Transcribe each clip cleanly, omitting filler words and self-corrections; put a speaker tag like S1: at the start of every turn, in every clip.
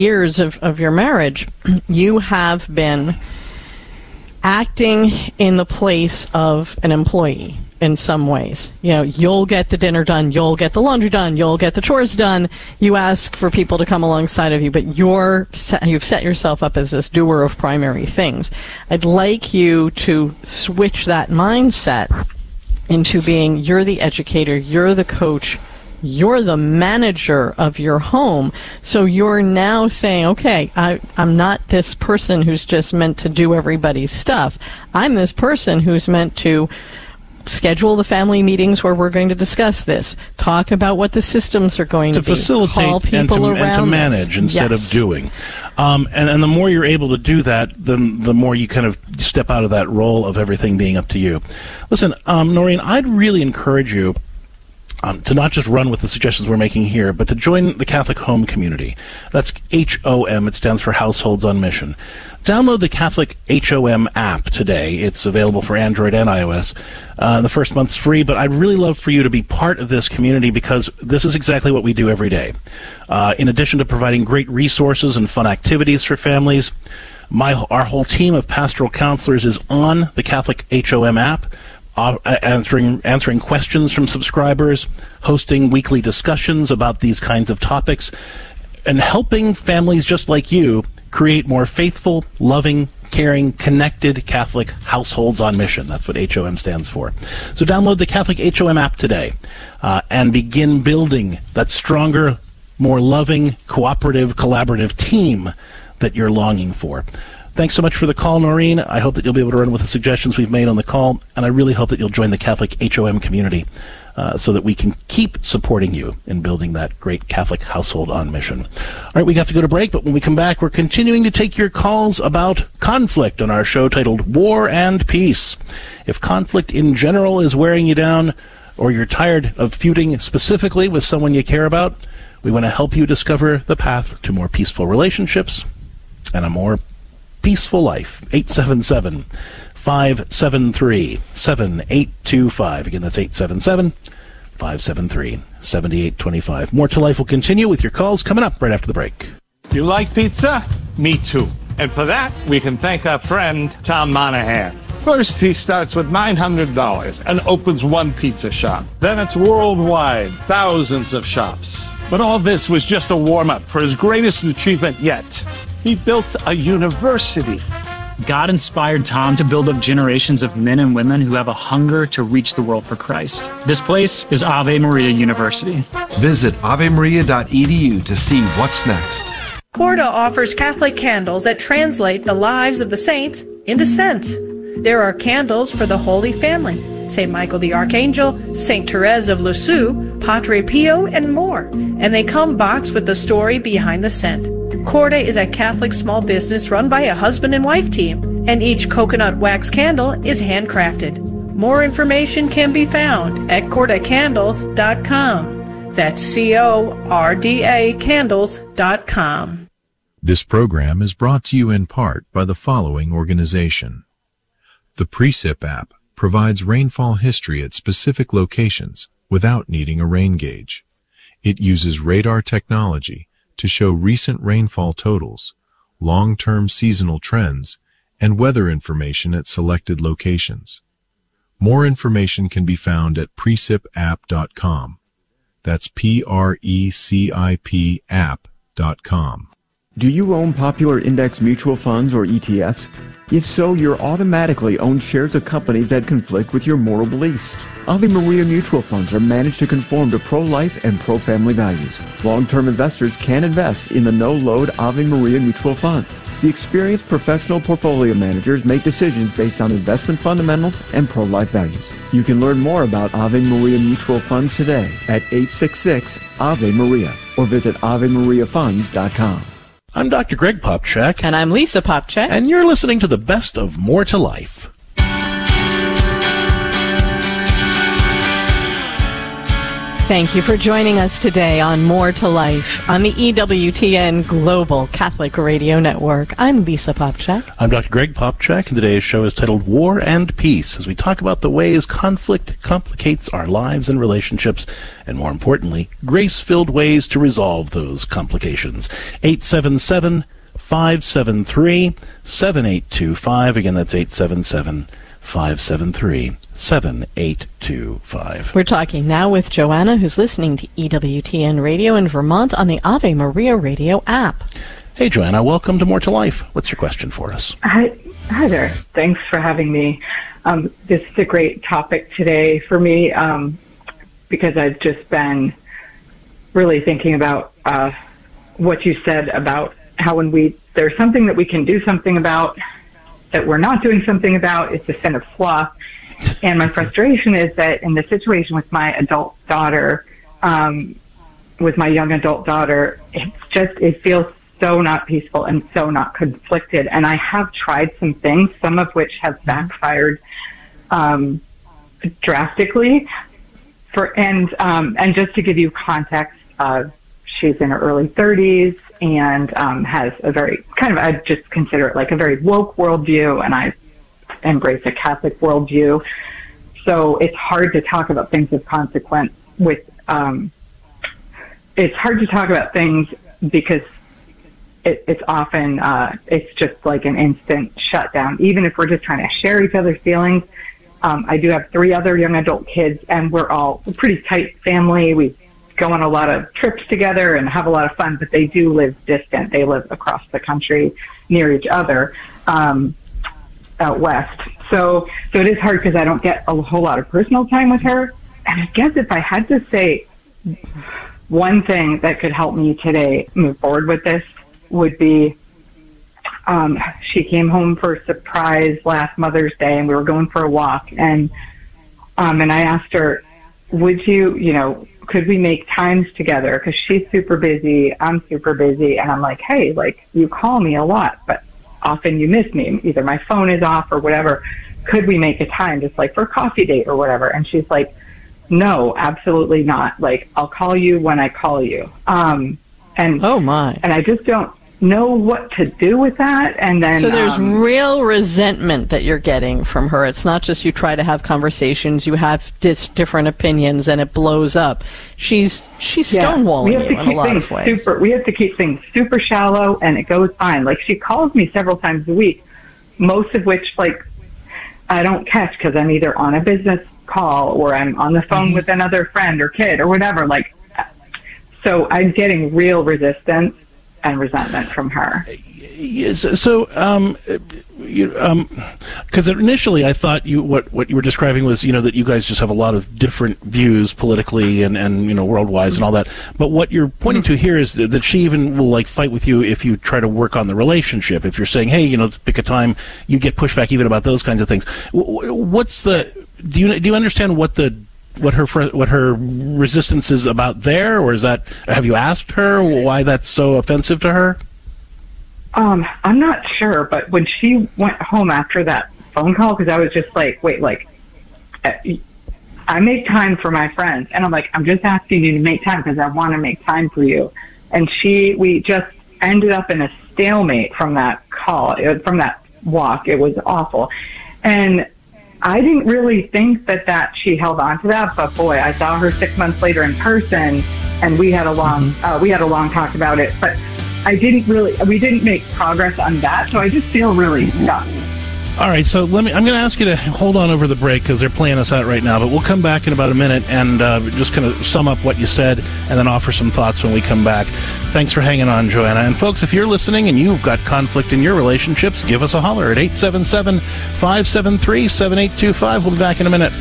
S1: years of your marriage, you have been acting in the place of an employee in some ways. You know, you'll get the dinner done, you'll get the laundry done, you'll get the chores done. You ask for people to come alongside of you, but you've set yourself up as this doer of primary things. I'd like you to switch that mindset into being, you're the educator, you're the coach, you're the manager of your home. So you're now saying, okay, I'm not this person who's just meant to do everybody's stuff. I'm this person who's meant to schedule the family meetings where we're going to discuss this, talk about what the systems are going to be,
S2: facilitate
S1: call people
S2: and to manage instead of doing. And the more you're able to do that, then the more you kind of step out of that role of everything being up to you. Listen, Noreen, I'd really encourage you to not just run with the suggestions we're making here, but to join the Catholic Home Community. That's HOM. It stands for Households on Mission. Download the Catholic HOM app today. It's available for Android and iOS. The first month's free, but I'd really love for you to be part of this community because this is exactly what we do every day. In addition to providing great resources and fun activities for families, our whole team of pastoral counselors is on the Catholic HOM app, answering questions from subscribers, hosting weekly discussions about these kinds of topics, and helping families just like you create more faithful, loving, caring, connected Catholic households on mission. That's what HOM stands for. So download the Catholic HOM app today and begin building that stronger, more loving, cooperative, collaborative team that you're longing for. Thanks so much for the call, Noreen. I hope that you'll be able to run with the suggestions we've made on the call, and I really hope that you'll join the Catholic HOM community so that we can keep supporting you in building that great Catholic household on mission. All right, we have to go to break, but when we come back, we're continuing to take your calls about conflict on our show titled War and Peace. If conflict in general is wearing you down, or you're tired of feuding specifically with someone you care about, we want to help you discover the path to more peaceful relationships and a more peaceful life. 877-573-7825. Again, that's 877-573-7825. More to Life will continue with your calls coming up right after the break.
S3: You like pizza? Me too. And for that, we can thank our friend Tom Monahan. First, he starts with $900 and opens one pizza shop. Then it's worldwide, thousands of shops. But all this was just a warm-up for his greatest achievement yet. He built a university.
S4: God inspired Tom to build up generations of men and women who have a hunger to reach the world for Christ. This place is Ave Maria University.
S5: Visit avemaria.edu to see what's next.
S6: Corda offers Catholic candles that translate the lives of the saints into scents. There are candles for the Holy Family, St. Michael the Archangel, St. Therese of Lisieux, Padre Pio, and more. And they come boxed with the story behind the scent. Corda is a Catholic small business run by a husband and wife team, and each coconut wax candle is handcrafted. More information can be found at cordacandles.com. That's CORDA candles.com.
S7: This program is brought to you in part by the following organization. The Precip app provides rainfall history at specific locations without needing a rain gauge. It uses radar technology to show recent rainfall totals, long-term seasonal trends, and weather information at selected locations. More information can be found at precipapp.com. That's PRECIP app.com.
S8: Do you own popular index mutual funds or ETFs? If so, you're automatically owned shares of companies that conflict with your moral beliefs. Ave Maria mutual funds are managed to conform to pro-life and pro-family values. Long-term investors can invest in the no-load Ave Maria mutual funds. The experienced professional portfolio managers make decisions based on investment fundamentals and pro-life values. You can learn more about Ave Maria mutual funds today at 866-AVE-MARIA or visit AveMariaFunds.com.
S2: I'm Dr. Greg Popcak.
S1: And I'm Lisa Popcak.
S2: And you're listening to the best of More to Life.
S1: Thank you for joining us today on More to Life on the EWTN Global Catholic Radio Network. I'm Lisa Popcak.
S2: I'm Dr. Greg Popcak, and today's show is titled War and Peace, as we talk about the ways conflict complicates our lives and relationships, and more importantly, grace-filled ways to resolve those complications. 877-573-7825. Again, that's 877-573-7825.
S1: We're talking now with Joanna, who's listening to EWTN Radio in Vermont on the Ave Maria Radio app.
S2: Hey, Joanna, welcome to More to Life. What's your question for us?
S9: Hi there. Thanks for having me. This is a great topic today for me because I've just been really thinking about what you said about how when there's something that we can do something about that we're not doing something about, it's a sin of sloth. And my frustration is that in the situation with my adult daughter, with my young adult daughter, it feels so not peaceful and so not conflicted. And I have tried some things, some of which have backfired drastically. And just to give you context, she's in her early 30s and has a very I just consider it like a very woke worldview, and I embrace a Catholic worldview. So it's hard to talk about things of consequence it's hard to talk about things because it's often, it's just like an instant shutdown, even if we're just trying to share each other's feelings. I do have 3 other young adult kids, and we're all a pretty tight family. We go on a lot of trips together and have a lot of fun, but they do live distant. They live across the country near each other, out west. So it is hard because I don't get a whole lot of personal time with her. And I guess if I had to say one thing that could help me today move forward with this would be, she came home for a surprise last Mother's Day, and we were going for a walk, and I asked her, could we make times together? Because she's super busy, I'm super busy, and I'm like, hey, you call me a lot, but often you miss me. Either my phone is off or whatever. Could we make a time just for a coffee date or whatever? And she's like, no, absolutely not. I'll call you when I call you. And
S1: oh my!
S9: And I just don't know what to do with that. And then
S1: so there's real resentment that you're getting from her. It's not just you try to have conversations, you have different opinions, and it blows up. She's stonewalling you in a lot of ways.
S9: We have to keep things super shallow, and it goes fine. She calls me several times a week, most of which I don't catch because I'm either on a business call or I'm on the phone with another friend or kid or whatever. So I'm getting real resistance and resentment from her.
S2: Yes, so, because initially I thought what you were describing was, that you guys just have a lot of different views politically and worldwide and all that. But what you're pointing to here is that she even will fight with you if you try to work on the relationship. If you're saying, hey, let's pick a time, you get pushback even about those kinds of things. Do you understand what her resistance is about there, or have you asked her why that's so offensive to her?
S9: I'm not sure, but when she went home after that phone call, because I was just I make time for my friends, and I'm just asking you to make time because I want to make time for you. And we just ended up in a stalemate from that call, from that walk. It was awful. And I didn't really think that she held on to that, but boy, I saw her 6 months later in person, and we had a long talk about it. But we didn't make progress on that, so I just feel really stuck.
S2: All right, so I'm going to ask you to hold on over the break because they're playing us out right now, but we'll come back in about a minute and just kind of sum up what you said and then offer some thoughts when we come back. Thanks for hanging on, Joanna. And folks, if you're listening and you've got conflict in your relationships, give us a holler at 877-573-7825. We'll be back in a minute.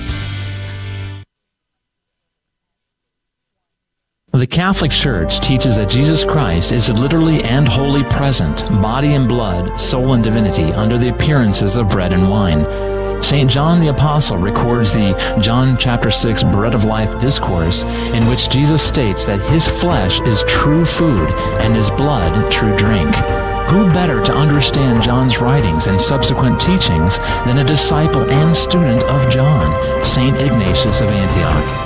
S10: The Catholic Church teaches that Jesus Christ is literally and wholly present, body and blood, soul and divinity, under the appearances of bread and wine. St. John the Apostle records the John chapter 6 Bread of Life discourse, in which Jesus states that his flesh is true food and his blood true drink. Who better to understand John's writings and subsequent teachings than a disciple and student of John, St. Ignatius of Antioch?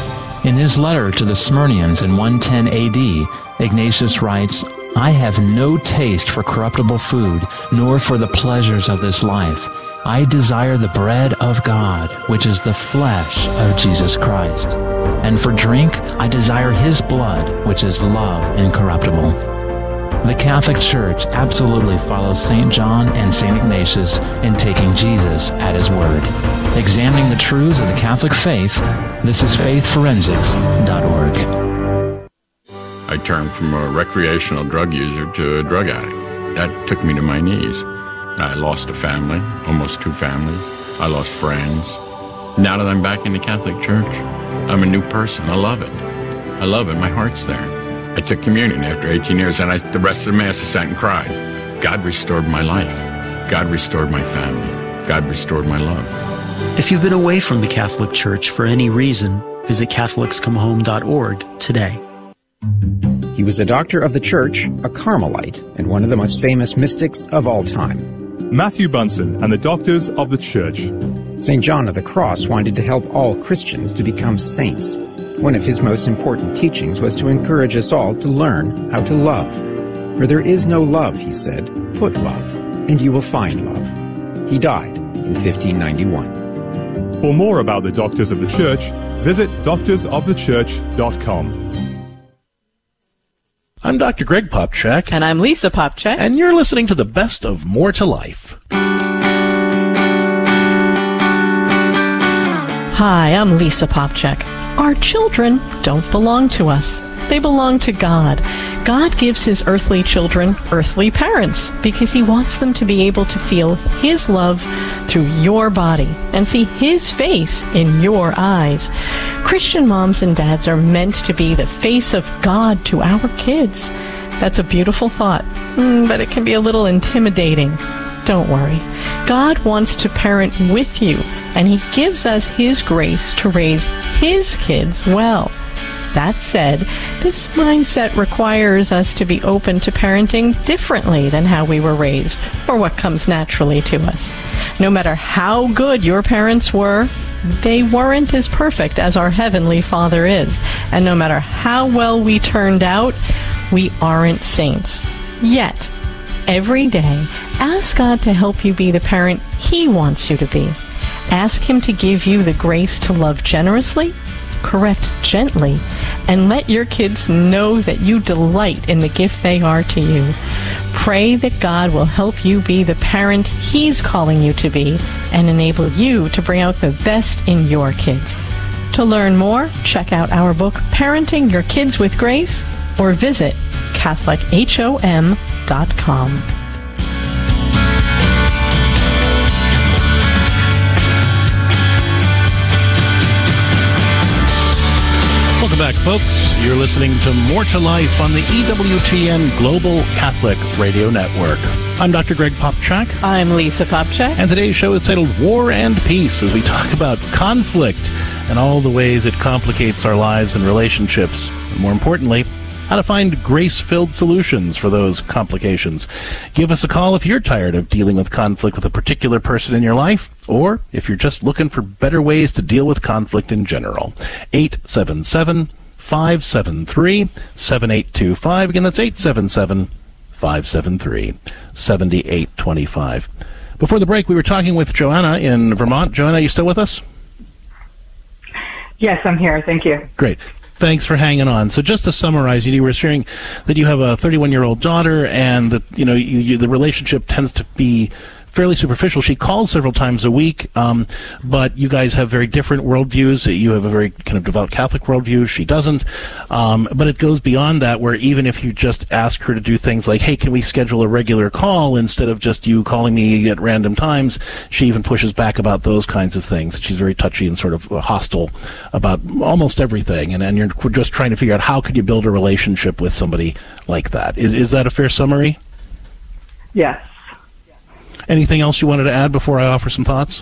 S10: In his letter to the Smyrnians in 110 AD, Ignatius writes, I have no taste for corruptible food, nor for the pleasures of this life. I desire the bread of God, which is the flesh of Jesus Christ. And for drink, I desire his blood, which is love incorruptible. The Catholic Church absolutely follows St. John and St. Ignatius in taking Jesus at his word. Examining the truths of the Catholic faith, this is faithforensics.org.
S11: I turned from a recreational drug user to a drug addict. That took me to my knees. I lost a family, almost 2 families. I lost friends. Now that I'm back in the Catholic Church, I'm a new person. I love it. I love it. My heart's there. I took communion after 18 years, and the rest of the Mass I sat and cried. God restored my life. God restored my family. God restored my love.
S12: If you've been away from the Catholic Church for any reason, visit CatholicsComeHome.org today.
S13: He was a doctor of the Church, a Carmelite, and one of the most famous mystics of all time.
S14: Matthew Bunson and the Doctors of the Church.
S13: St. John of the Cross wanted to help all Christians to become saints. One of his most important teachings was to encourage us all to learn how to love. Where there is no love, he said, put love, and you will find love. He died in 1591.
S14: For more about the Doctors of the Church, visit doctorsofthechurch.com.
S2: I'm Dr. Greg Popcak.
S1: And I'm Lisa Popcak.
S2: And you're listening to the best of More to Life.
S1: Hi, I'm Lisa Popcak. Our children don't belong to us. They belong to God. God gives his earthly children earthly parents because he wants them to be able to feel his love through your body and see his face in your eyes. Christian moms and dads are meant to be the face of God to our kids. That's a beautiful thought, but it can be a little intimidating. Don't worry. God wants to parent with you, and he gives us his grace to raise his kids well. That said, this mindset requires us to be open to parenting differently than how we were raised, or what comes naturally to us. No matter how good your parents were, they weren't as perfect as our Heavenly Father is. And no matter how well we turned out, we aren't saints. Yet, every day, ask God to help you be the parent he wants you to be. Ask him to give you the grace to love generously, correct gently, and let your kids know that you delight in the gift they are to you. Pray that God will help you be the parent he's calling you to be and enable you to bring out the best in your kids. To learn more, check out our book, Parenting Your Kids with Grace, or visit CatholicHOM.com.
S2: Welcome back, folks. You're listening to More to Life on the EWTN Global Catholic Radio Network. I'm Dr. Greg Popcak.
S1: I'm Lisa Popcak.
S2: And today's show is titled War and Peace, as we talk about conflict and all the ways it complicates our lives and relationships. And more importantly, how to find grace-filled solutions for those complications. Give us a call if you're tired of dealing with conflict with a particular person in your life, or if you're just looking for better ways to deal with conflict in general. 877-573-7825. Again, that's 877-573-7825. Before the break, we were talking with Joanna in Vermont. Joanna, are you still with us?
S9: Yes, I'm here. Thank you.
S2: Great. Thanks for hanging on. So just to summarize, you were sharing that you have a 31-year-old daughter, and that the relationship tends to be fairly superficial. She calls several times a week, but you guys have very different worldviews. You have a very kind of devout Catholic worldview. She doesn't. But it goes beyond that, where even if you just ask her to do things like, hey, can we schedule a regular call instead of just you calling me at random times, she even pushes back about those kinds of things. She's very touchy and sort of hostile about almost everything. And you're just trying to figure out how could you build a relationship with somebody like that. Is that a fair summary?
S9: Yes.
S2: Anything else you wanted to add before I offer some thoughts?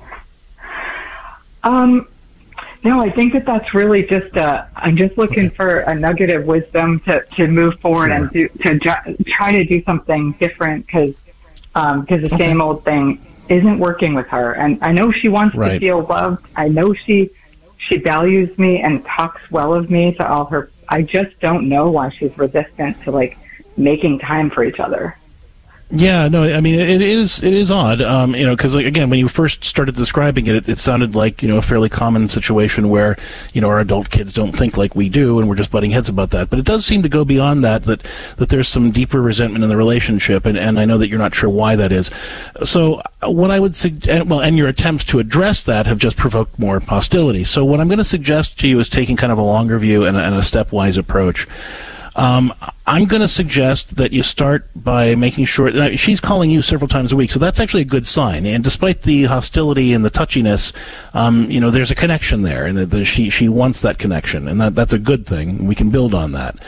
S9: No, I think that's really just I'm just looking for a nugget of wisdom to move forward and to try to do something different, because the same old thing isn't working with her. And I know she wants to feel loved. I know she she values me and talks well of me to all her. I just don't know why she's resistant to like making time for each other.
S2: Yeah, no, I mean, it is odd, because, like, again, when you first started describing it, it sounded like, a fairly common situation where, our adult kids don't think like we do, and we're just butting heads about that. But it does seem to go beyond that there's some deeper resentment in the relationship, and I know that you're not sure why that is. So what I would suggest, and your attempts to address that have just provoked more hostility. So what I'm going to suggest to you is taking kind of a longer view and a stepwise approach. I'm going to suggest that you start by making sure she's calling you several times a week, so that's actually a good sign. And despite the hostility and the touchiness, there's a connection there, and she wants that connection, and that's a good thing. We can build on that.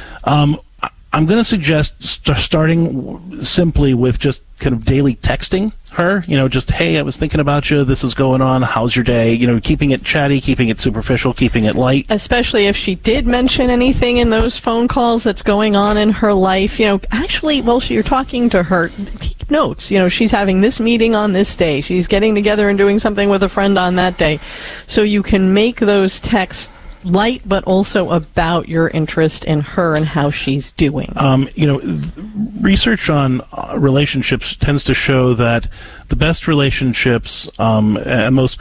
S2: I'm going to suggest starting simply with just kind of daily texting her, just, hey, I was thinking about you, this is going on, how's your day, keeping it chatty, keeping it superficial, keeping it light.
S1: Especially if she did mention anything in those phone calls that's going on in her life, actually, while you're talking to her, keep notes, she's having this meeting on this day, she's getting together and doing something with a friend on that day, so you can make those texts light, but also about your interest in her and how she's doing.
S2: Research on relationships tends to show that the best relationships and most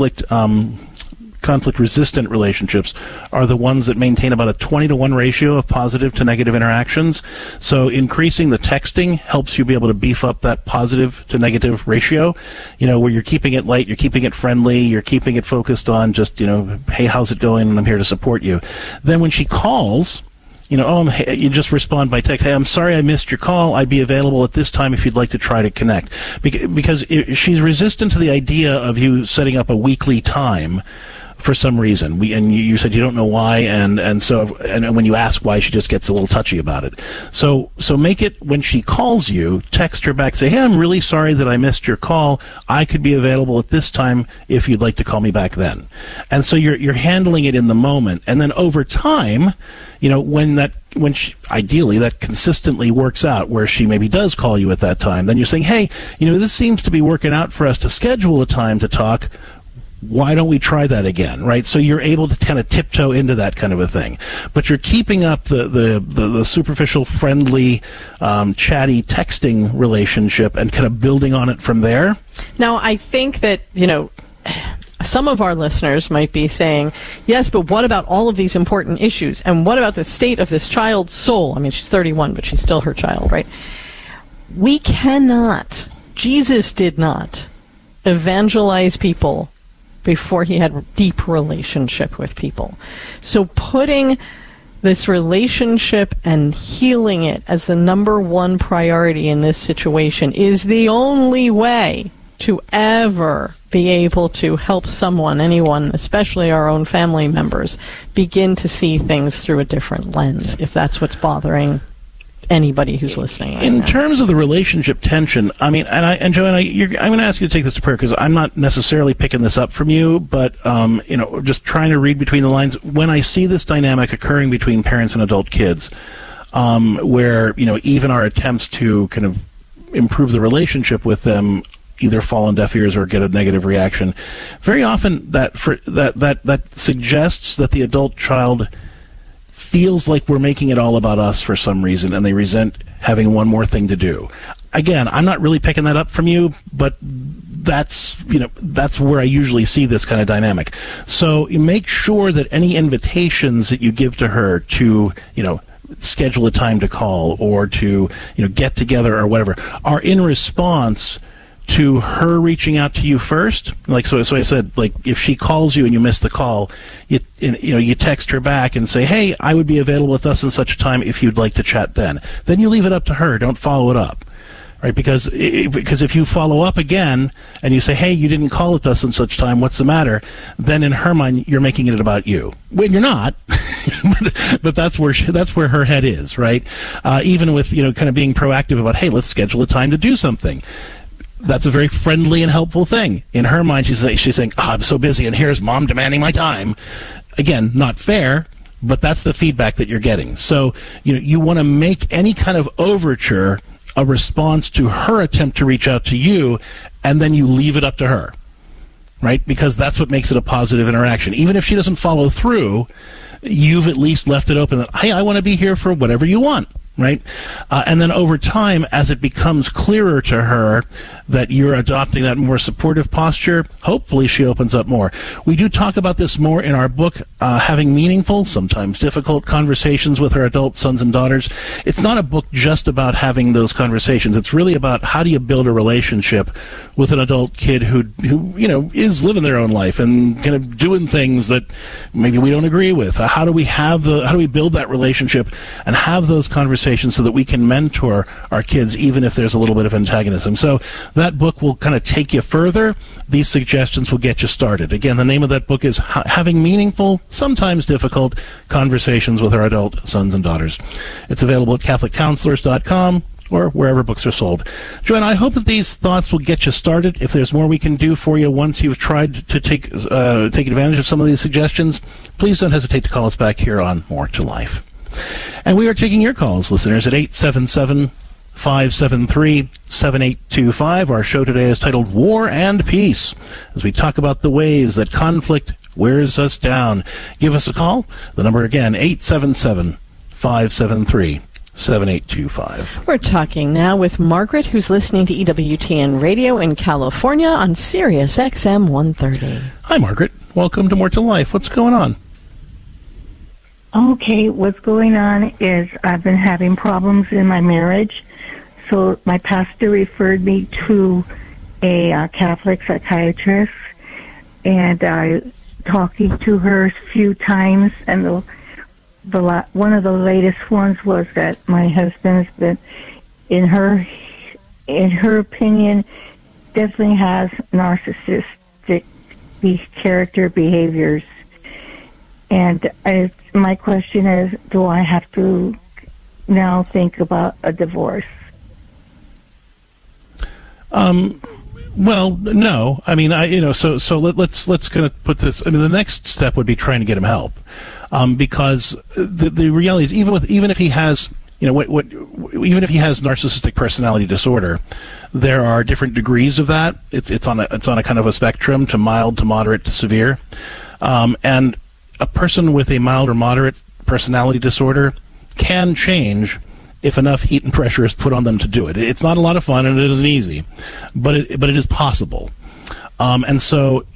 S2: conflict-resistant relationships are the ones that maintain about a 20-to-1 ratio of positive to negative interactions. So increasing the texting helps you be able to beef up that positive to negative ratio, where you're keeping it light, you're keeping it friendly, you're keeping it focused on just, hey, how's it going, and I'm here to support you. Then when she calls, you just respond by text, hey, I'm sorry I missed your call. I'd be available at this time if you'd like to try to connect. Because she's resistant to the idea of you setting up a weekly time for some reason. You said you don't know why, and when you ask why, she just gets a little touchy about it. So make it, when she calls you, text her back, say, hey, I'm really sorry that I missed your call. I could be available at this time if you'd like to call me back then. And so you're handling it in the moment, and then over time, ideally that consistently works out where she maybe does call you at that time, then you're saying, hey, this seems to be working out for us to schedule a time to talk. Why don't we try that again, right? So you're able to kind of tiptoe into that kind of a thing. But you're keeping up the superficial, friendly, chatty texting relationship and kind of building on it from there.
S1: Now, I think that, some of our listeners might be saying, yes, but what about all of these important issues? And what about the state of this child's soul? I mean, she's 31, but she's still her child, right? We cannot, Jesus did not evangelize people before he had a deep relationship with people. So putting this relationship and healing it as the number one priority in this situation is the only way to ever be able to help anyone, especially our own family members, begin to see things through a different lens, if that's what's bothering anybody who's listening right
S2: in
S1: now.
S2: Terms of the relationship tension, I mean, and Joanna, I'm going to ask you to take this to prayer, because I'm not necessarily picking this up from you, but just trying to read between the lines. When I see this dynamic occurring between parents and adult kids, where even our attempts to kind of improve the relationship with them either fall on deaf ears or get a negative reaction, very often that suggests that the adult child feels like we're making it all about us for some reason, and they resent having one more thing to do. Again, I'm not really picking that up from you, but that's where I usually see this kind of dynamic. So you make sure that any invitations that you give to her to, schedule a time to call or to, get together or whatever, are in response to her reaching out to you first. So I said, if she calls you and you miss the call, you text her back and say, hey, I would be available at thus and such a time if you'd like to chat then. Then you leave it up to her. Don't follow it up. Right? Because if you follow up again and you say, hey, you didn't call at thus and such time, what's the matter? Then in her mind, you're making it about you. When you're not, but that's where her head is, right? Even with, kind of being proactive about, hey, let's schedule a time to do something. That's a very friendly and helpful thing. In her mind, she's saying, I'm so busy, and here's mom demanding my time. Again, not fair, but that's the feedback that you're getting. So, you want to make any kind of overture a response to her attempt to reach out to you, and then you leave it up to her. right? Because that's what makes it a positive interaction. Even if she doesn't follow through, you've at least left it open that, hey, I want to be here for whatever you want, right? And then over time, as it becomes clearer to her that you're adopting that more supportive posture, hopefully she opens up more. We do talk about this more in our book, Having Meaningful, Sometimes Difficult Conversations with Our Adult Sons and Daughters. It's not a book just about having those conversations. It's really about how do you build a relationship with an adult kid who is living their own life and kind of doing things that maybe we don't agree with. How do we build that relationship and have those conversations so that we can mentor our kids even if there's a little bit of antagonism? So that book will kind of take you further. These suggestions will get you started. Again, the name of that book is Having Meaningful, Sometimes Difficult Conversations with Our Adult Sons and Daughters. It's available at CatholicCounselors.com or wherever books are sold. Joanne, I hope that these thoughts will get you started. If there's more we can do for you once you've tried to take advantage of some of these suggestions, please don't hesitate to call us back here on More to Life. And we are taking your calls, listeners, at 877-573-7825. Our show today is titled War and Peace, as we talk about the ways that conflict wears us down. Give us a call. The number again, 877-573-7825.
S1: We're talking now with Margaret, who's listening to EWTN Radio in California on Sirius XM 130.
S2: Hi, Margaret. Welcome to More to Life. What's going on?
S15: Okay, what's going on is I've been having problems in my marriage. So my pastor referred me to a Catholic psychiatrist, and I talking to her a few times, and one of the latest ones was that my husband's been, in her opinion, definitely has narcissistic character behaviors. And my question is, do I have to now think about a divorce?
S2: Well, no. I mean, so let's kind of put this. I mean, the next step would be trying to get him help, because the reality is, even if he has, even if he has narcissistic personality disorder, there are different degrees of that. It's on a kind of a spectrum to mild to moderate to severe, and a person with a mild or moderate personality disorder can change if enough heat and pressure is put on them to do it. It's not a lot of fun, and it isn't easy, but it is possible. And so,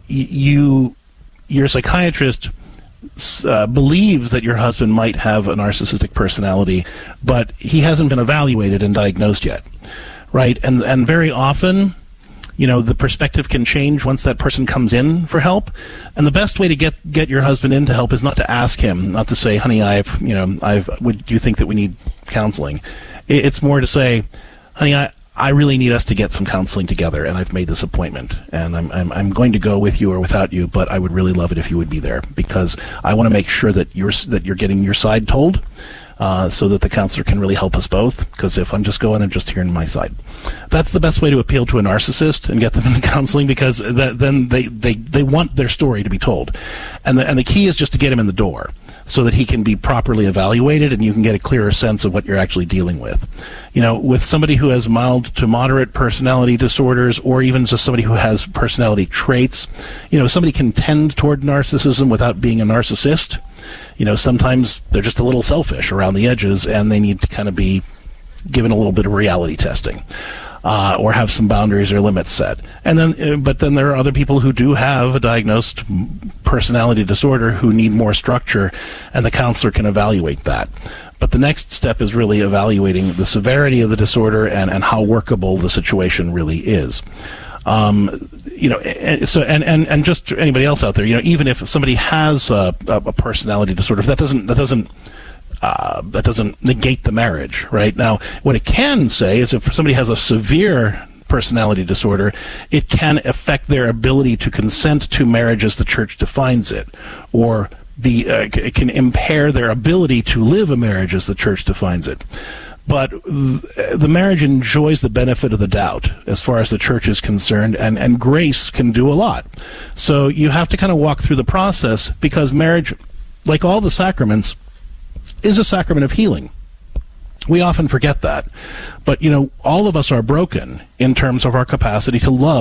S2: your psychiatrist believes that your husband might have a narcissistic personality, but he hasn't been evaluated and diagnosed yet, right? And very often, the perspective can change once that person comes in for help. And the best way to get your husband in to help is not to ask him, not to say, honey, would you think that we need counseling? It's more to say, honey, I really need us to get some counseling together, and I've made this appointment, and I'm going to go with you or without you, but I would really love it if you would be there, because I want to make sure that you're getting your side told, so that the counselor can really help us both, because if I'm just going and just hearing my side. That's the best way to appeal to a narcissist and get them into counseling, because then they want their story to be told. And the key is just to get him in the door so that he can be properly evaluated and you can get a clearer sense of what you're actually dealing with. With somebody who has mild to moderate personality disorders, or even just somebody who has personality traits, somebody can tend toward narcissism without being a narcissist. Sometimes they're just a little selfish around the edges, and they need to kind of be given a little bit of reality testing, or have some boundaries or limits set. But then there are other people who do have a diagnosed personality disorder who need more structure, and the counselor can evaluate that. But the next step is really evaluating the severity of the disorder and how workable the situation really is. And just anybody else out there, even if somebody has a personality disorder, that doesn't negate the marriage, right? Now, what it can say is if somebody has a severe personality disorder, it can affect their ability to consent to marriage as the church defines it, or it can impair their ability to live a marriage as the church defines it. But the marriage enjoys the benefit of the doubt as far as the church is concerned, and grace can do a lot. So you have to kind of walk through the process, because marriage, like all the sacraments, is a sacrament of healing. We often forget that. But, all of us are broken in terms of our capacity to love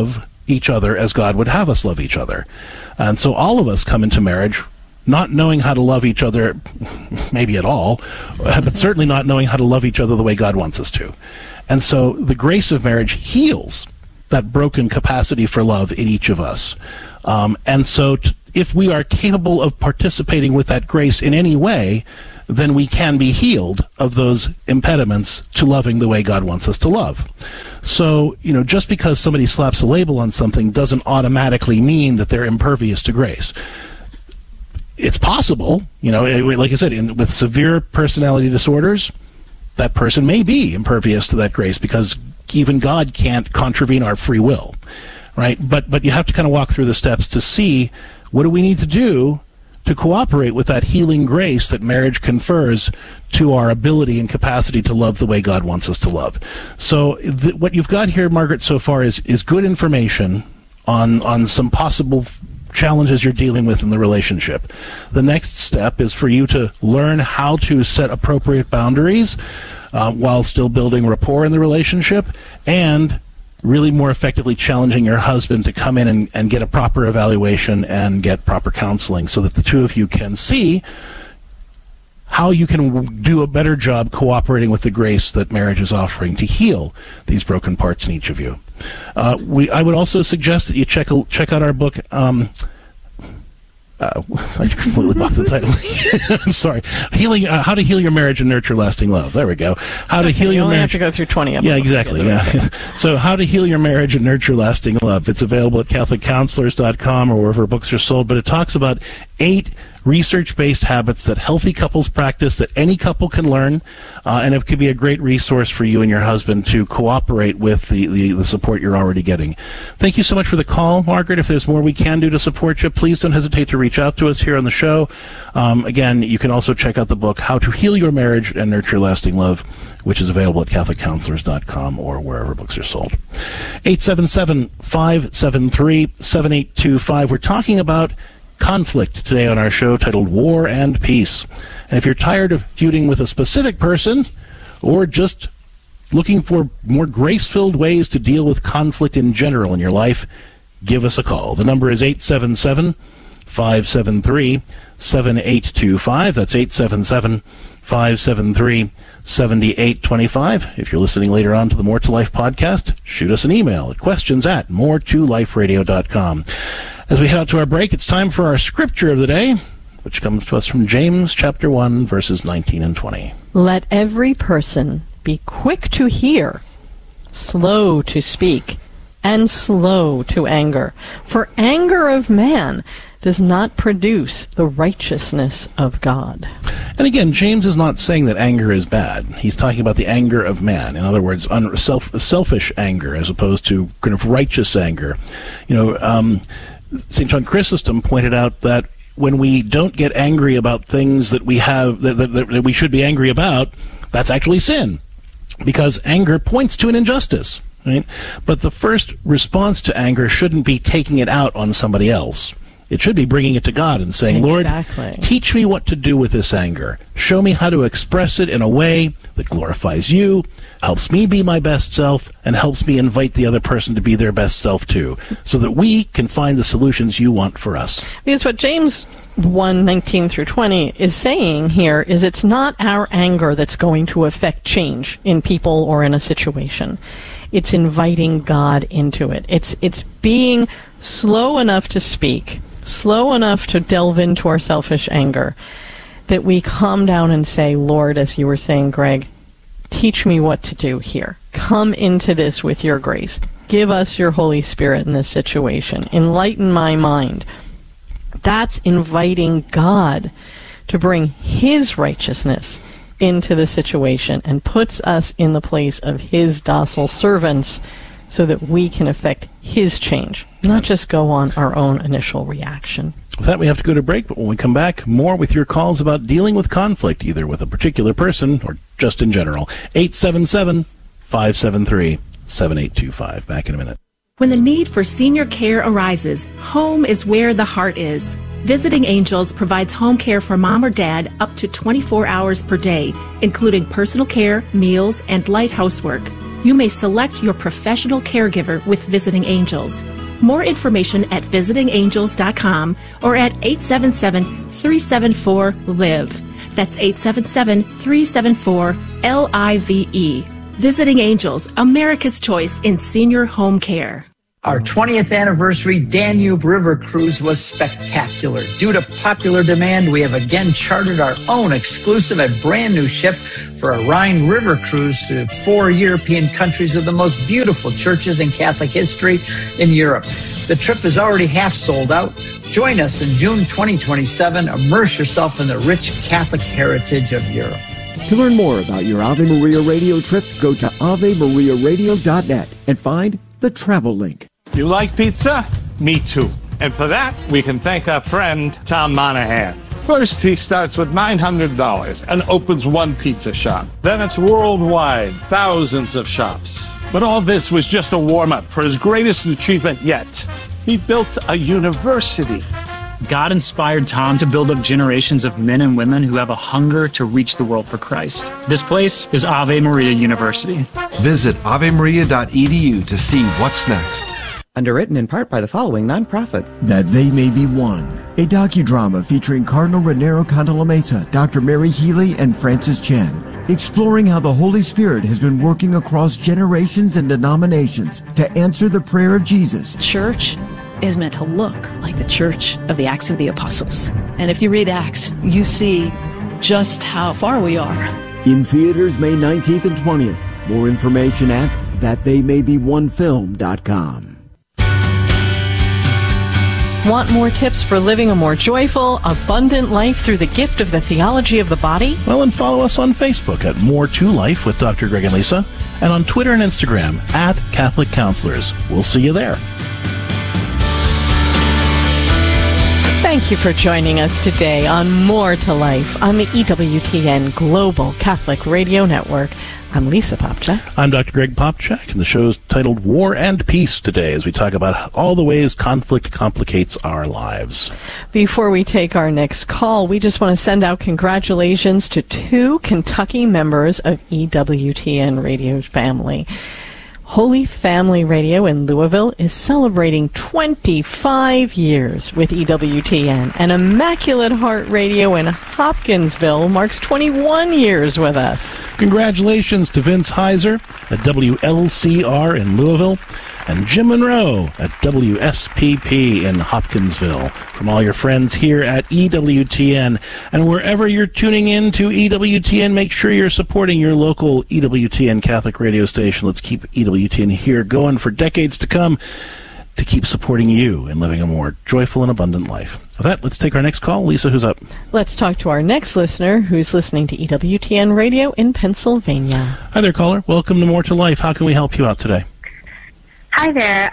S2: each other as God would have us love each other. And so all of us come into marriage not knowing how to love each other, maybe at all, but certainly not knowing how to love each other the way God wants us to. And so the grace of marriage heals that broken capacity for love in each of us. And so if we are capable of participating with that grace in any way, then we can be healed of those impediments to loving the way God wants us to love. So, just because somebody slaps a label on something doesn't automatically mean that they're impervious to grace. It's possible, like I said, with severe personality disorders, that person may be impervious to that grace because even God can't contravene our free will, right? But you have to kind of walk through the steps to see what do we need to do to cooperate with that healing grace that marriage confers to our ability and capacity to love the way God wants us to love. So what you've got here, Margaret, so far is good information on some possible challenges you're dealing with in the relationship. The next step is for you to learn how to set appropriate boundaries while still building rapport in the relationship, and really more effectively challenging your husband to come in and get a proper evaluation and get proper counseling so that the two of you can see how you can do a better job cooperating with the grace that marriage is offering to heal these broken parts in each of you. I would also suggest that you check out our book. I completely blocked the title. I'm sorry. How to Heal Your Marriage and Nurture Lasting Love. There we go. How to Heal Your Marriage. You only have
S1: to go through 20 of them.
S2: Yeah, exactly. Yeah. So, How to Heal Your Marriage and Nurture Lasting Love. It's available at CatholicCounselors.com or wherever books are sold. But it talks about 8 research-based habits that healthy couples practice that any couple can learn, and it could be a great resource for you and your husband to cooperate with the support you're already getting. Thank you so much for the call, Margaret. If there's more we can do to support you, please don't hesitate to reach out to us here on the show. Again, you can also check out the book, How to Heal Your Marriage and Nurture Lasting Love, which is available at CatholicCounselors.com or wherever books are sold. 877-573-7825. We're talking about conflict today on our show titled War and Peace. And if you're tired of feuding with a specific person or just looking for more grace-filled ways to deal with conflict in general in your life, give us a call. The number is 877-573-7825. That's 877-573-7825. If you're listening later on to the More to Life podcast, shoot us an email at questions@moretoliferadio.com. As we head out to our break, it's time for our scripture of the day, which comes to us from James chapter 1, verses 19 and 20.
S1: Let every person be quick to hear, slow to speak, and slow to anger. For anger of man does not produce the righteousness of God.
S2: And again, James is not saying that anger is bad. He's talking about the anger of man. In other words, selfish anger as opposed to kind of righteous anger. St. John Chrysostom pointed out that when we don't get angry about things that we have that we should be angry about, that's actually sin, because anger points to an injustice, right? But the first response to anger shouldn't be taking it out on somebody else. It should be bringing it to God and saying,
S1: exactly.
S2: Lord, teach me what to do with this anger. Show me how to express it in a way that glorifies you, helps me be my best self, and helps me invite the other person to be their best self too, so that we can find the solutions you want for us.
S1: Because what James 1:19 through 20 is saying here is it's not our anger that's going to affect change in people or in a situation. It's inviting God into it. It's being slow enough to speak, slow enough to delve into our selfish anger, that we calm down and say, Lord, as you were saying, Greg, teach me what to do here. Come into this with your grace. Give us your Holy Spirit in this situation. Enlighten my mind. That's inviting God to bring his righteousness into the situation and puts us in the place of his docile servants so that we can affect his change, not just go on our own initial reaction.
S2: With that, we have to go to break, but when we come back, more with your calls about dealing with conflict, either with a particular person or just in general. 877-573-7825. Back in a minute.
S16: When the need for senior care arises, home is where the heart is. Visiting Angels provides home care for mom or dad up to 24 hours per day, including personal care, meals, and light housework. You may select your professional caregiver with Visiting Angels. More information at visitingangels.com or at 877-374-LIVE. That's 877-374-LIVE. Visiting Angels, America's choice in senior home care.
S17: Our 20th anniversary Danube River Cruise was spectacular. Due to popular demand, we have again chartered our own exclusive and brand new ship for a Rhine River Cruise to 4 European countries with the most beautiful churches in Catholic history in Europe. The trip is already half sold out. Join us in June 2027. Immerse yourself in the rich Catholic heritage of Europe.
S8: To learn more about your Ave Maria radio trip, go to AveMariaRadio.net and find the travel link.
S3: You like pizza? Me too. And for that, we can thank our friend Tom Monahan. First, he starts with $900 and opens one pizza shop. Then it's worldwide, thousands of shops. But all this was just a warm-up for his greatest achievement yet. He built a university.
S4: God inspired Tom to build up generations of men and women who have a hunger to reach the world for Christ. This place is Ave Maria University.
S5: Visit avemaria.edu to see what's next.
S18: Underwritten in part by the following nonprofit.
S8: That They May Be One, a docudrama featuring Cardinal Raniero Cantalamessa, Dr. Mary Healy, and Francis Chen, exploring how the Holy Spirit has been working across generations and denominations to answer the prayer of Jesus.
S19: Church is meant to look like the church of the Acts of the Apostles. And if you read Acts, you see just how far we are.
S8: In theaters May 19th and 20th. More information at thattheymay-be-one-film.com.
S1: Want more tips for living a more joyful, abundant life through the gift of the theology of the body?
S2: Well, and follow us on Facebook at More to Life with Dr. Greg and Lisa, and on Twitter and Instagram at Catholic Counselors. We'll see you there.
S1: Thank you for joining us today on More to Life on the EWTN Global Catholic Radio Network. I'm Lisa Popchak.
S2: I'm Dr. Greg Popchak, and the show is titled War and Peace today as we talk about all the ways conflict complicates our lives.
S1: Before we take our next call, we just want to send out congratulations to 2 Kentucky members of EWTN Radio family. Holy Family Radio in Louisville is celebrating 25 years with EWTN, and Immaculate Heart Radio in Hopkinsville marks 21 years with us.
S2: Congratulations to Vince Heiser at WLCR in Louisville and Jim Monroe at WSPP in Hopkinsville. From all your friends here at EWTN, and wherever you're tuning in to EWTN, make sure you're supporting your local EWTN Catholic radio station. Let's keep EWTN here going for decades to come to keep supporting you in living a more joyful and abundant life. With that, let's take our next call. Lisa, who's up?
S1: Let's talk to our next listener who's listening to EWTN Radio in Pennsylvania.
S2: Hi there, caller. Welcome to More to Life. How can we help you out today?
S20: Hi there.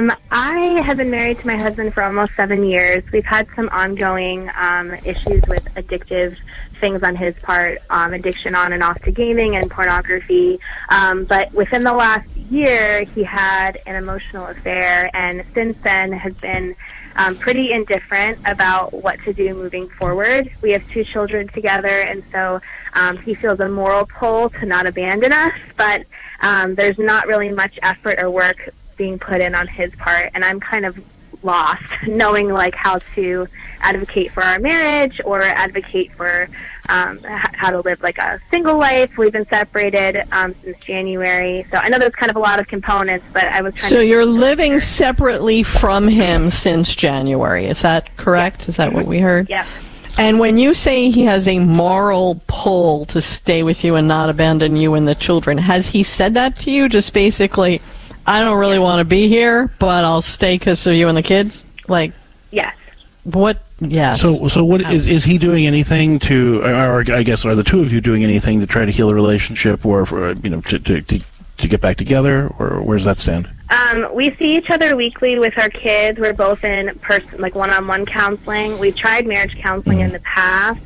S20: I have been married to my husband for almost 7 years. We've had some ongoing issues with addictive things on his part, addiction on and off to gaming and pornography. But within the last year, he had an emotional affair, and since then has been pretty indifferent about what to do moving forward. We have 2 children together, and so he feels a moral pull to not abandon us, but there's not really much effort or work being put in on his part, and I'm kind of lost knowing like how to advocate for our marriage or advocate for how to live like a single life. We've been separated since January, so I know there's kind of a lot of components, but I was trying
S1: So you're living separately from him since January, is that correct?
S20: Yeah.
S1: Is that what we heard?
S20: Yeah.
S1: And when you say he has a moral pull to stay with you and not abandon you and the children, has he said that to you? Just basically, I don't really want to be here, but I'll stay because of you and the kids? Like,
S20: yes.
S1: What? Yes.
S2: So what is he doing anything to, or I guess, are the 2 of you doing anything to try to heal the relationship, or for, to get back together, or where does that stand?
S20: We see each other weekly with our kids. We're both in person, like one-on-one counseling. We've tried marriage counseling in the past,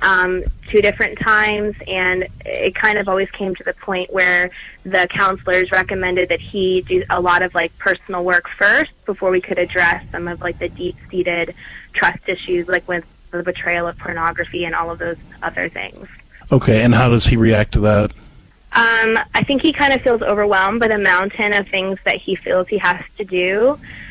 S20: 2 different times, and it kind of always came to the point where the counselors recommended that he do a lot of like personal work first before we could address some of like the deep-seated trust issues, like with the betrayal of pornography and all of those other things.
S2: Okay, and how does he react to that?
S20: I think he kind of feels overwhelmed by the mountain of things that he feels he has to do.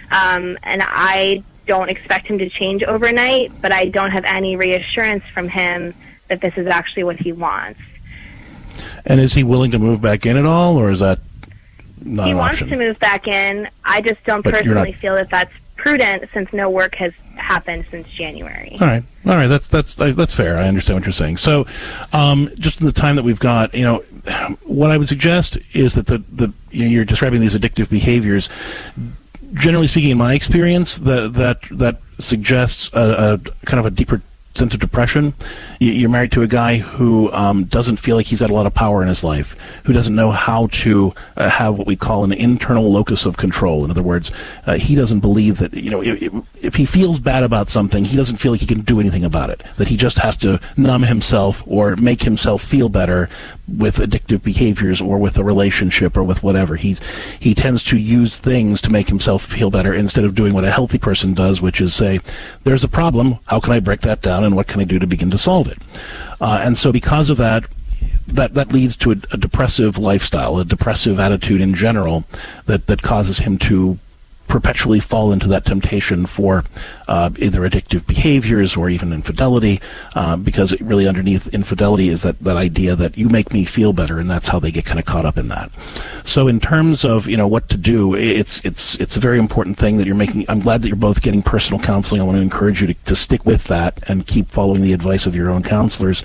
S20: And I don't expect him to change overnight, but I don't have any reassurance from him that this is actually what he wants.
S2: And is he willing to move back in at all, or is that not
S20: He
S2: an
S20: wants
S2: option?
S20: to move back in. I just don't
S2: But you're
S20: personally
S2: not-
S20: feel that that's prudent since no work has happened since January.
S2: All right. That's fair. I understand what you're saying. So, just in the time that we've got, what I would suggest is that you're describing these addictive behaviors. Generally speaking, in my experience, that suggests a kind of a deeper sense of depression. You're married to a guy who doesn't feel like he's got a lot of power in his life, who doesn't know how to have what we call an internal locus of control. In other words, he doesn't believe that, if he feels bad about something, he doesn't feel like he can do anything about it, that he just has to numb himself or make himself feel better with addictive behaviors or with a relationship or with whatever. He tends to use things to make himself feel better instead of doing what a healthy person does, which is say, there's a problem, how can I break that down and what can I do to begin to solve it? And so because of that leads to a depressive lifestyle, a depressive attitude in general that causes him to perpetually fall into that temptation for either addictive behaviors or even infidelity, because really underneath infidelity is that idea that you make me feel better, and that's how they get kind of caught up in that. So in terms of what to do, it's a very important thing that you're making. I'm glad that you're both getting personal counseling. I want to encourage you to stick with that and keep following the advice of your own counselors.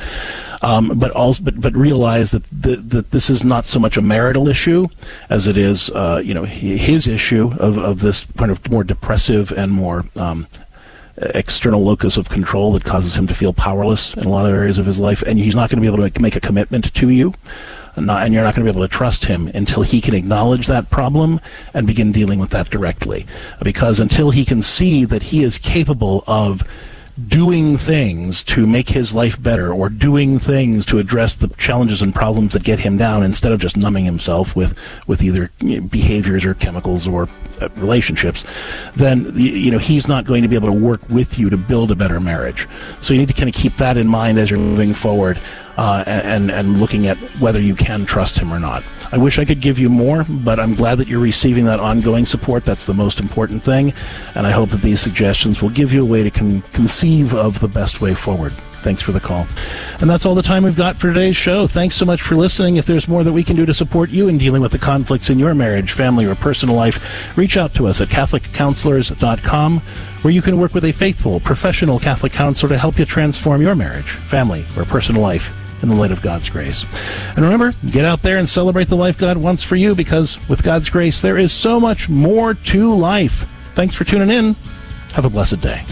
S2: But realize that this is not so much a marital issue as it is, his issue of this kind of more depressive and more external locus of control that causes him to feel powerless in a lot of areas of his life, and he's not going to be able to make a commitment to you. And you're not going to be able to trust him until he can acknowledge that problem and begin dealing with that directly. Because until he can see that he is capable of doing things to make his life better or doing things to address the challenges and problems that get him down instead of just numbing himself with either behaviors or chemicals or relationships, then he's not going to be able to work with you to build a better marriage. So you need to kind of keep that in mind as you're moving forward and looking at whether you can trust him or not. I wish I could give you more, but I'm glad that you're receiving that ongoing support. That's the most important thing, and I hope that these suggestions will give you a way to conceive of the best way forward. Thanks for the call. And that's all the time we've got for today's show. Thanks so much for listening. If there's more that we can do to support you in dealing with the conflicts in your marriage, family, or personal life, reach out to us at CatholicCounselors.com, where you can work with a faithful, professional Catholic counselor to help you transform your marriage, family, or personal life in the light of God's grace. And remember, get out there and celebrate the life God wants for you, because with God's grace, there is so much more to life. Thanks for tuning in. Have a blessed day.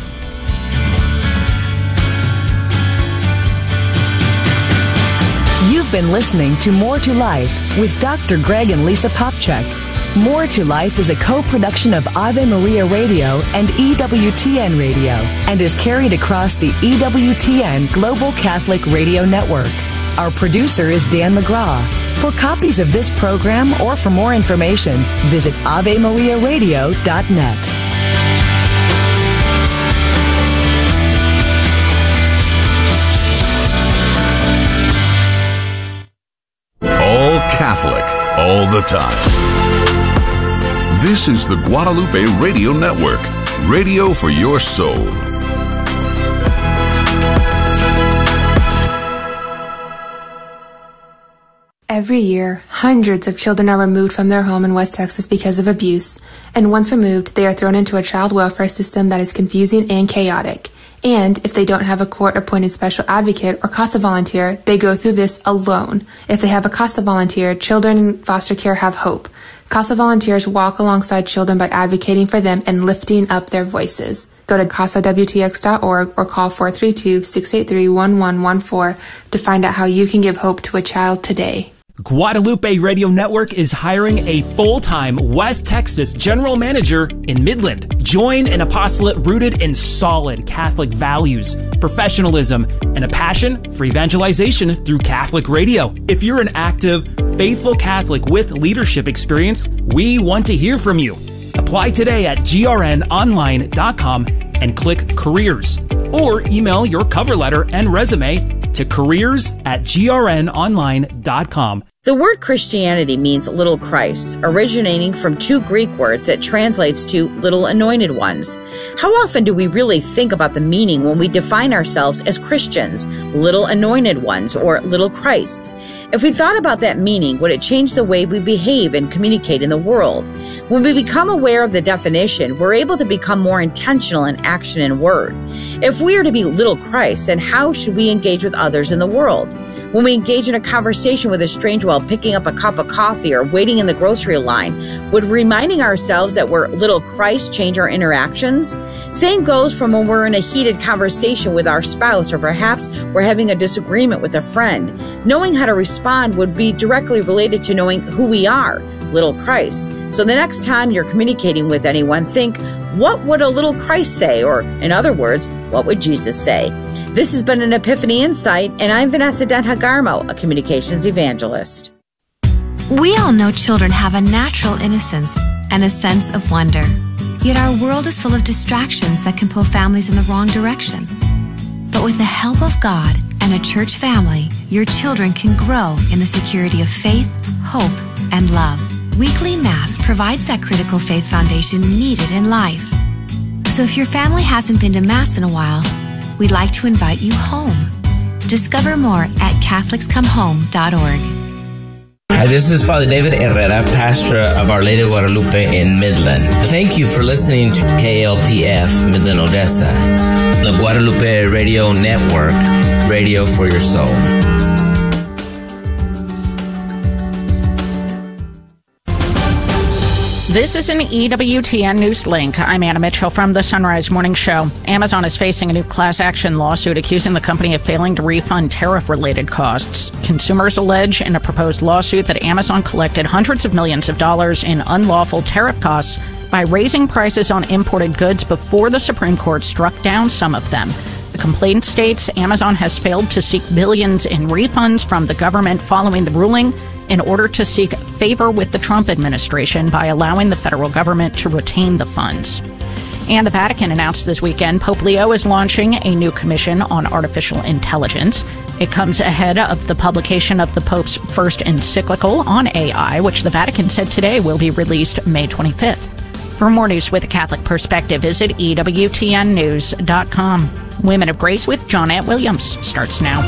S21: You've been listening to More to Life with Dr. Greg and Lisa Popchak. More to Life is a co-production of Ave Maria Radio and EWTN Radio and is carried across the EWTN Global Catholic Radio Network. Our producer is Dan McGraw. For copies of this program or for more information, visit AveMariaRadio.net.
S22: Catholic all the time. This is the Guadalupe Radio Network, radio for your soul.
S23: Every year, hundreds of children are removed from their home in West Texas because of abuse, and once removed, they are thrown into a child welfare system that is confusing and chaotic. And if they don't have a court-appointed special advocate or CASA volunteer, they go through this alone. If they have a CASA volunteer, children in foster care have hope. CASA volunteers walk alongside children by advocating for them and lifting up their voices. Go to CASAWTX.org or call 432-683-1114 to find out how you can give hope to a child today.
S24: Guadalupe Radio Network is hiring a full-time West Texas general manager in Midland. Join an apostolate rooted in solid Catholic values, professionalism, and a passion for evangelization through Catholic radio. If you're an active, faithful Catholic with leadership experience, we want to hear from you. Apply today at grnonline.com and click Careers, or email your cover letter and resume to careers@grnonline.com.
S6: The word Christianity means little Christ, originating from two Greek words that translates to little anointed ones. How often do we really think about the meaning when we define ourselves as Christians, little anointed ones, or little Christs? If we thought about that meaning, would it change the way we behave and communicate in the world? When we become aware of the definition, we're able to become more intentional in action and word. If we are to be little Christ, then how should we engage with others in the world? When we engage in a conversation with a stranger while picking up a cup of coffee or waiting in the grocery line, would reminding ourselves that we're little Christ change our interactions? Same goes from when we're in a heated conversation with our spouse, or perhaps we're having a disagreement with a friend. Knowing how to respond would be directly related to knowing who we are, little Christ. So the next time you're communicating with anyone, think, what would a little Christ say? Or, in other words, what would Jesus say? This has been an Epiphany Insight, and I'm Vanessa Dent-Hagarmo, a communications evangelist.
S7: We all know children have a natural innocence and a sense of wonder. Yet our world is full of distractions that can pull families in the wrong direction. But with the help of God and a church family, your children can grow in the security of faith, hope, and love. Weekly Mass provides that critical faith foundation needed in life. So if your family hasn't been to Mass in a while, we'd like to invite you home. Discover more at CatholicsComeHome.org.
S10: Hi, this is Father David Herrera, pastor of Our Lady of Guadalupe in Midland. Thank you for listening to KLPF Midland, Odessa, the Guadalupe Radio Network, radio for your soul.
S11: This is an EWTN News Link. I'm Anna Mitchell from the Sunrise Morning Show. Amazon is facing a new class action lawsuit accusing the company of failing to refund tariff-related costs. Consumers allege in a proposed lawsuit that Amazon collected hundreds of millions of dollars in unlawful tariff costs by raising prices on imported goods before the Supreme Court struck down some of them. The complaint states Amazon has failed to seek billions in refunds from the government following the ruling in order to seek favor with the Trump administration by allowing the federal government to retain the funds. And the Vatican announced this weekend Pope Leo is launching a new commission on artificial intelligence. It comes ahead of the publication of the Pope's first encyclical on AI, which the Vatican said today will be released May 25th. For more news with a Catholic perspective, visit EWTNnews.com. Women of Grace with Johnette Williams starts now.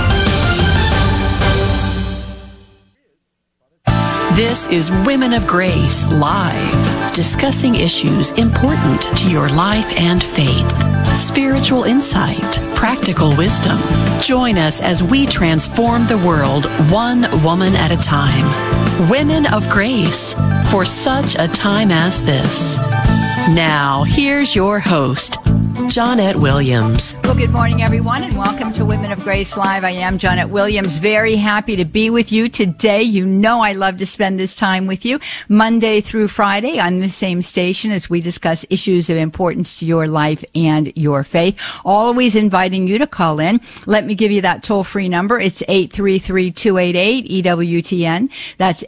S25: This is Women of Grace Live, discussing issues important to your life and faith. Spiritual insight, practical wisdom. Join us as we transform the world one woman at a time. Women of Grace, for such a time as this. Now, here's your host, Johnette Williams.
S26: Well, good morning, everyone, and welcome to Women of Grace Live. I am Johnette Williams. Very happy to be with you today. You know I love to spend this time with you, Monday through Friday on the same station as we discuss issues of importance to your life and your faith. Always inviting you to call in. Let me give you that toll-free number. It's 833-288-EWTN. That's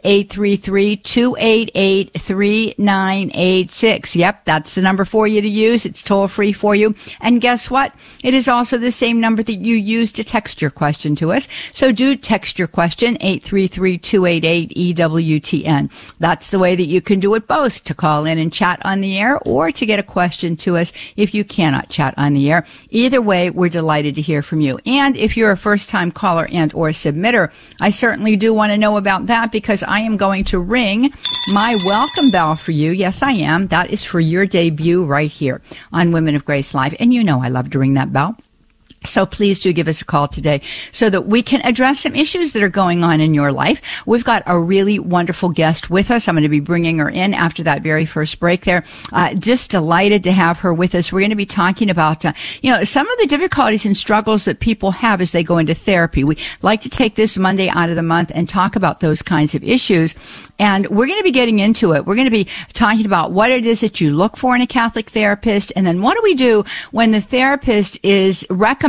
S26: 833-288-3986. Yep, that's the number for you to use. It's toll-free for you. And guess what? It is also the same number that you use to text your question to us. So do text your question, 833-288-EWTN. That's the way that you can do it both, to call in and chat on the air or to get a question to us if you cannot chat on the air. Either way, we're delighted to hear from you. And if you're a first-time caller and or submitter, I certainly do want to know about that, because I am going to ring my welcome bell for you. Yes, I am. That is for your debut right here on Women of Grace Live. And you know I love to ring that bell. So please do give us a call today so that we can address some issues that are going on in your life. We've got a really wonderful guest with us. I'm going to be bringing her in after that very first break there. Just delighted to have her with us. We're going to be talking about, some of the difficulties and struggles that people have as they go into therapy. We like to take this Monday out of the month and talk about those kinds of issues. And we're going to be getting into it. We're going to be talking about what it is that you look for in a Catholic therapist. And then what do we do when the therapist is recommending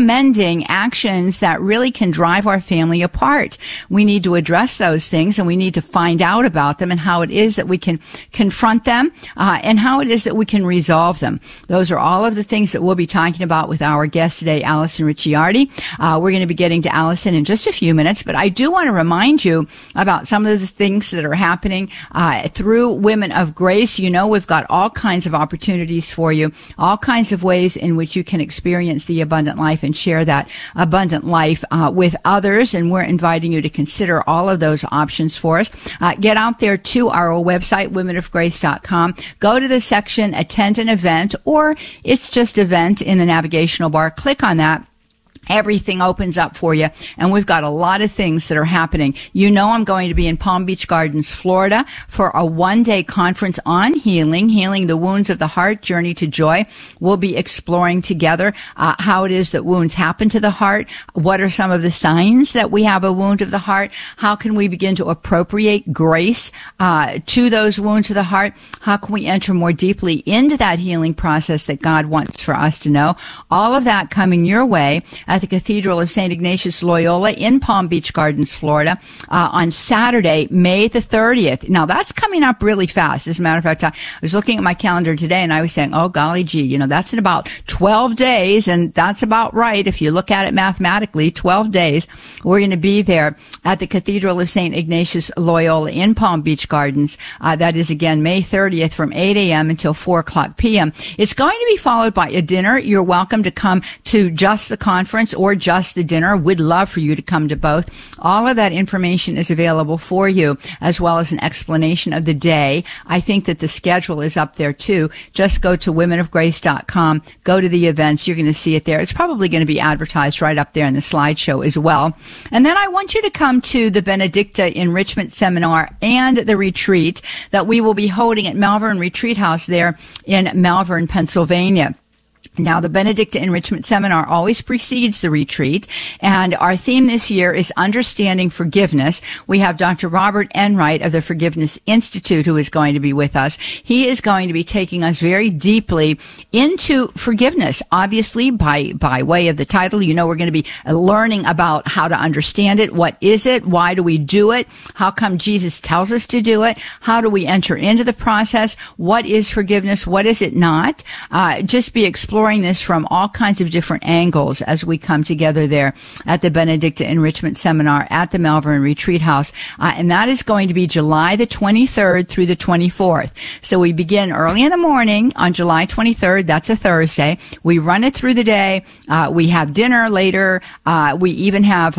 S26: recommending actions that really can drive our family apart. We need to address those things, and we need to find out about them and how it is that we can confront them, and how it is that we can resolve them. Those are all of the things that we'll be talking about with our guest today, Allison Ricciardi. We're going to be getting to Allison in just a few minutes, but I do want to remind you about some of the things that are happening through Women of Grace. You know, we've got all kinds of opportunities for you, all kinds of ways in which you can experience the abundant life and share that abundant life with others, and we're inviting you to consider all of those options for us. Get out there to our website, womenofgrace.com. Go to the section Attend an Event, or it's just Event in the navigational bar. Click on that. Everything opens up for you, and we've got a lot of things that are happening. You know, I'm going to be in Palm Beach Gardens, Florida, for a one-day conference on healing the wounds of the heart, Journey to Joy. We'll be exploring together how it is that wounds happen to the heart. What are some of the signs that we have a wound of the heart? How can we begin to appropriate grace to those wounds of the heart? How can we enter more deeply into that healing process that God wants for us to know? All of that coming your way at the Cathedral of St. Ignatius Loyola in Palm Beach Gardens, Florida, on Saturday, May the 30th. Now, that's coming up really fast. As a matter of fact, I was looking at my calendar today, and I was saying, oh, golly gee, you know, that's in about 12 days, and that's about right. If you look at it mathematically, 12 days, we're going to be there at the Cathedral of St. Ignatius Loyola in Palm Beach Gardens. That is, again, May 30th from 8 a.m. until 4 o'clock p.m. It's going to be followed by a dinner. You're welcome to come to just the conference or just the dinner. We'd love for you to come to both. All of that information is available for you, as well as an explanation of the day. I think that the schedule is up there too. Just go to womenofgrace.com, go to the events. You're going to see it there. It's probably going to be advertised right up there in the slideshow as well. And then I want you to come to the Benedicta Enrichment Seminar and the retreat that we will be holding at Malvern Retreat House there in Malvern, Pennsylvania. Now, the Benedicta Enrichment Seminar always precedes the retreat, and our theme this year is Understanding Forgiveness. We have Dr. Robert Enright of the Forgiveness Institute who is going to be with us. He is going to be taking us very deeply into forgiveness, obviously by way of the title. You know, we're going to be learning about how to understand it. What is it? Why do we do it? How come Jesus tells us to do it? How do we enter into the process? What is forgiveness? What is it not? Just be exploring this from all kinds of different angles as we come together there at the Benedicta Enrichment Seminar at the Malvern Retreat House. And that is going to be July the 23rd through the 24th. So we begin early in the morning on July 23rd. That's a Thursday. We run it through the day. We have dinner later. We even have,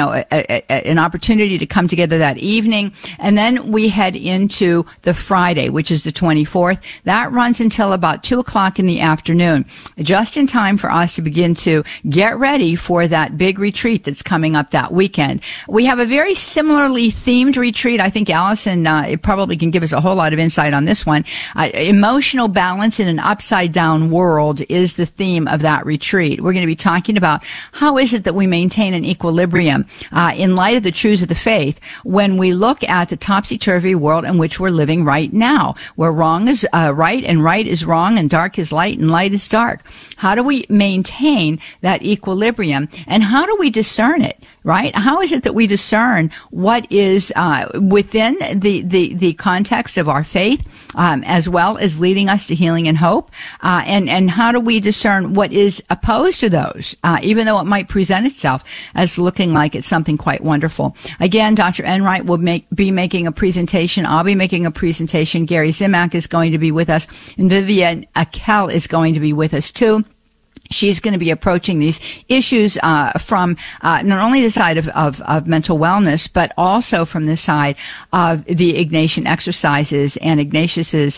S26: an opportunity to come together that evening. And then we head into the Friday, which is the 24th. That runs until about 2 o'clock in the afternoon, just in time for us to begin to get ready for that big retreat that's coming up that weekend. We have a very similarly themed retreat. I think Allison probably can give us a whole lot of insight on this one. Emotional balance in an upside-down world is the theme of that retreat. We're going to be talking about how is it that we maintain an equilibrium in light of the truths of the faith when we look at the topsy-turvy world in which we're living right now, where wrong is right and right is wrong and dark is light and light is dark. How do we maintain that equilibrium, and how do we discern it? Right? How is it that we discern what is within the context of our faith, as well as leading us to healing and hope? And how do we discern what is opposed to those, even though it might present itself as looking like it's something quite wonderful? Again, Dr. Enright will be making a presentation. I'll be making a presentation. Gary Zimak is going to be with us, and Vivian Akel is going to be with us too. She's going to be approaching these issues from not only the side of mental wellness, but also from the side of the Ignatian exercises and Ignatius's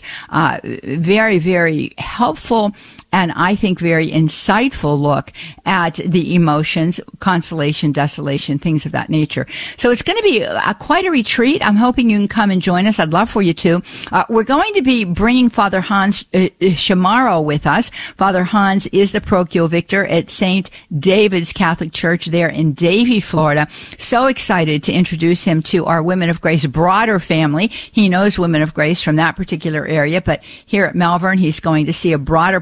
S26: very, very helpful and I think very insightful look at the emotions, consolation, desolation, things of that nature. So it's going to be quite a retreat. I'm hoping you can come and join us. I'd love for you to. We're going to be bringing Father Hans Shamaro with us. Father Hans is the parochial victor at St. David's Catholic Church there in Davie, Florida. So excited to introduce him to our Women of Grace broader family. He knows Women of Grace from that particular area, but here at Malvern, he's going to see a broader perspective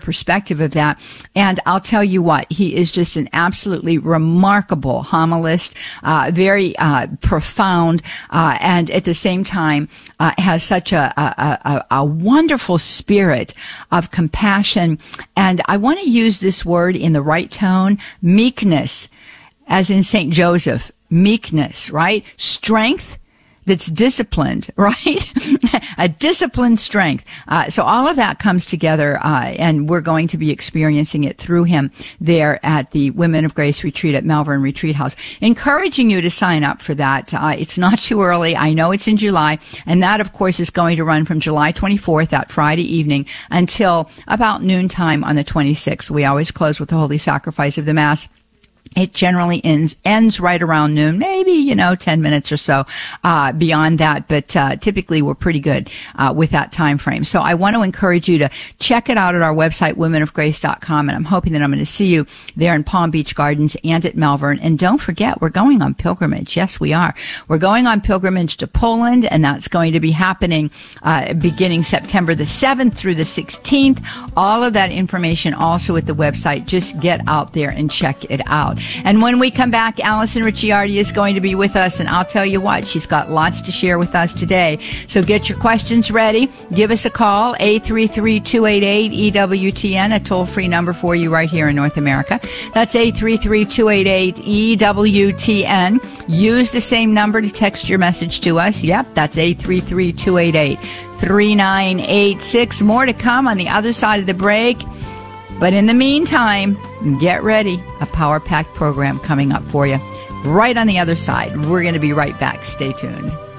S26: perspective of that. And I'll tell you what, he is just an absolutely remarkable homilist, very profound, and at the same time has such a wonderful spirit of compassion. And I want to use this word in the right tone, meekness, as in St. Joseph, meekness, right? Strength that's disciplined, right? A disciplined strength. So all of that comes together, and we're going to be experiencing it through him there at the Women of Grace Retreat at Malvern Retreat House. Encouraging you to sign up for that. It's not too early. I know it's in July, and that, of course, is going to run from July 24th, that Friday evening, until about noontime on the 26th. We always close with the Holy Sacrifice of the Mass. It generally ends right around noon, maybe, 10 minutes or so beyond that. But typically we're pretty good with that time frame. So I want to encourage you to check it out at our website, womenofgrace.com. And I'm hoping that I'm going to see you there in Palm Beach Gardens and at Malvern. And don't forget, we're going on pilgrimage. Yes, we are. We're going on pilgrimage to Poland, and that's going to be happening beginning September the 7th through the 16th. All of that information also at the website. Just get out there and check it out. And when we come back, Allison Ricciardi is going to be with us, and I'll tell you what, she's got lots to share with us today. So get your questions ready. Give us a call, 833-288-EWTN, a toll-free number for you right here in North America. That's 833-288-EWTN. Use the same number to text your message to us. Yep, that's 833-288-3986. More to come on the other side of the break. But in the meantime, get ready. A power-packed program coming up for you right on the other side. We're going to be right back. Stay tuned.